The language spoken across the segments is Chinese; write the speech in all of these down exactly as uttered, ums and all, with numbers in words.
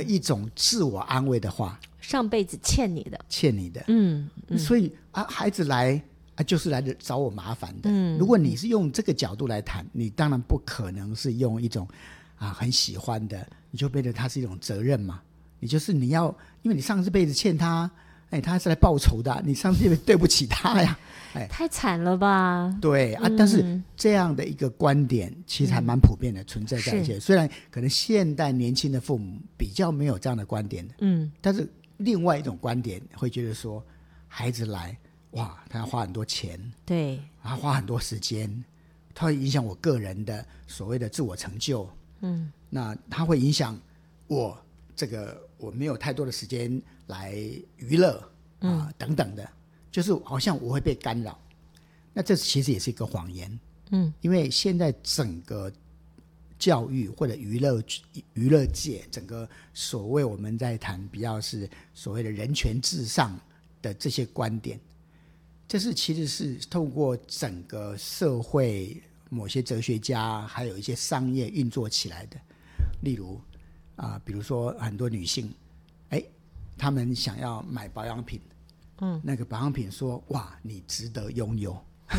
的一种自我安慰的话， 上辈子欠你的， 欠你的， 嗯，嗯所以啊，孩子来啊就是来找我麻烦的。 嗯， 如果你是用这个角度来谈，你当然不可能是用一种啊很喜欢的，你就变得它是一种责任嘛。你就是你要，因为你上辈子欠他，哎，他是来报仇的，你上辈子对不起他呀，哎， 太惨了吧？ 对啊、 嗯， 但是这样的一个观点其实还蛮普遍的，存在在一些，虽然可能现代年轻的父母比较没有这样的观点的， 嗯， 但是另外一种观点会觉得说，孩子来，哇，他要花很多钱， 对， 他花很多时间，他会影响我个人的所谓的自我成就， 嗯， 那他会影响我这个我没有太多的时间来娱乐啊、 嗯、 等等的，就是好像我会被干扰。那这其实也是一个谎言， 嗯， 因为现在整个教育或者娱乐娱乐界，整个所谓我们在谈比较是所谓的人权至上的这些观点，这是其实是透过整个社会某些哲学家还有一些商业运作起来的。例如啊、呃，比如说很多女性，哎，她们想要买保养品，嗯，那个保养品说，哇，你值得拥有。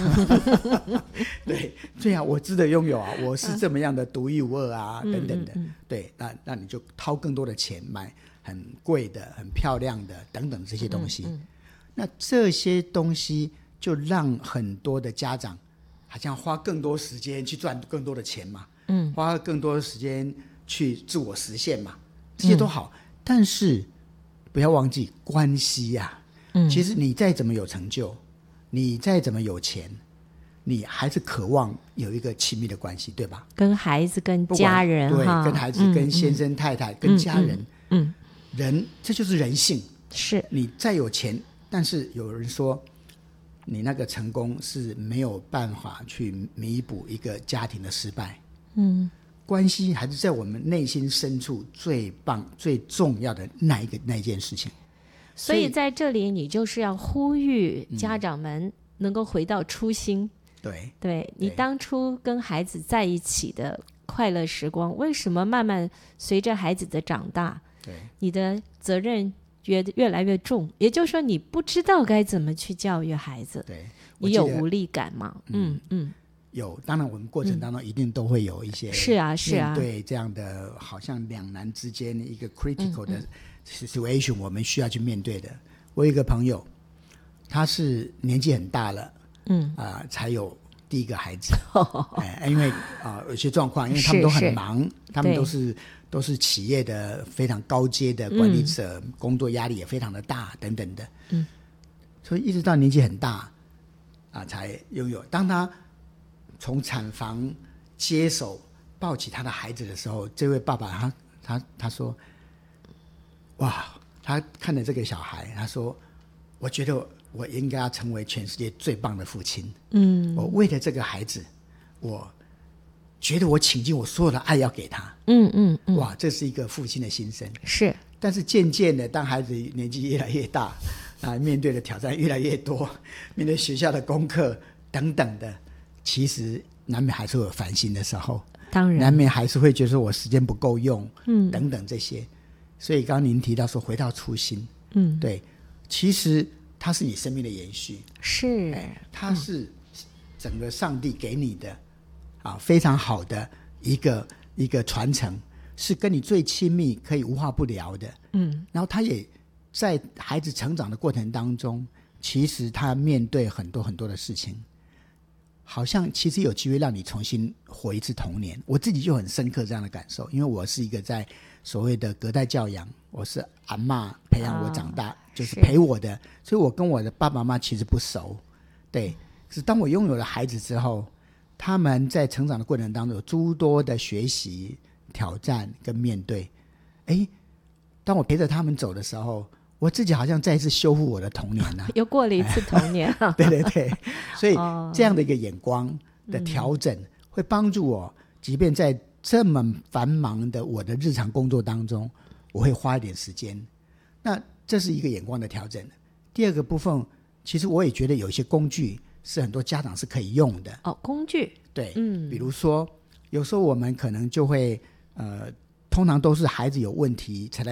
对对啊，我值得拥有啊，我是这么样的独一无二啊，嗯、等等的，嗯嗯嗯对，那那你就掏更多的钱买很贵的、很漂亮的等等这些东西。嗯嗯那这些东西就让很多的家长好像花更多时间去赚更多的钱嘛，嗯，花更多的时间去自我实现嘛，这些都好，嗯、但是不要忘记关系呀、啊。嗯，其实你再怎么有成就，你再怎么有钱，你还是渴望有一个亲密的关系，对吧？ 跟孩子、跟家人， 对，跟孩子、嗯、跟先生、太太、嗯、跟家人，嗯，嗯人这就是人性。 是你再有钱，但是有人说，你那个成功是没有办法去弥补一个家庭的失败。嗯，关系还是在我们内心深处最棒、最重要的那一个那一件事情。 所以在这里你就是要呼吁家长们能够回到初心、 嗯、对， 对你当初跟孩子在一起的快乐时光，为什么慢慢随着孩子的长大， 对， 你的责任越越来越重，也就是说你不知道该怎么去教育孩子， 对， 你有无力感吗？ 嗯嗯，有，当然我们过程当中一定都会有一些、 嗯、是啊是啊， 面对这样的好像两难之间一个 critical 的 situation、嗯嗯、我们需要去面对的。我有一个朋友，他是年纪很大了，嗯啊、呃，才有第一个孩子，哎，因为啊、呃、有些状况，因为他们都很忙，他们都是都是企业的非常高阶的管理者、嗯，工作压力也非常的大等等的，嗯，所以一直到年纪很大啊才拥有。当他从产房接手抱起他的孩子的时候，这位爸爸他他他说，哇，他看着这个小孩，他说，我觉得我应该要成为全世界最棒的父亲。嗯，我为了这个孩子，我觉得我倾尽我所有的爱要给他。嗯嗯嗯，哇，这是一个父亲的心声。 是， 但是渐渐的，当孩子年纪越来越大，啊，面对的挑战越来越多，面对学校的功课等等的，其实难免还是会有烦心的时候。 当然， 难免还是会觉得我时间不够用，嗯，等等这些。所以刚刚您提到说回到初心，嗯，对，其实它是你生命的延续， 是， 哎，它是整个上帝给你的、嗯、啊非常好的一个一个传承，是跟你最亲密可以无话不聊的，嗯，然后他也在孩子成长的过程当中，其实他面对很多很多的事情，好像其实有机会让你重新活一次童年。我自己就很深刻这样的感受，因为我是一个在所谓的隔代教养，我是阿嬷培养我长大、哦、就是陪我的，所以我跟我的爸爸妈妈其实不熟，对。可是当我拥有了孩子之后，他们在成长的过程当中有诸多的学习、挑战跟面对，哎，当我陪着他们走的时候，我自己好像再一次修复我的童年啊， 又过了一次童年啊。 对对对，所以这样的一个眼光的调整、嗯、会帮助我，即便在这么繁忙的我的日常工作当中，我会花一点时间。那这是一个眼光的调整。第二个部分，其实我也觉得有一些工具是很多家长是可以用的。 哦，工具， 对，嗯，比如说有时候我们可能就会呃，通常都是孩子有问题才来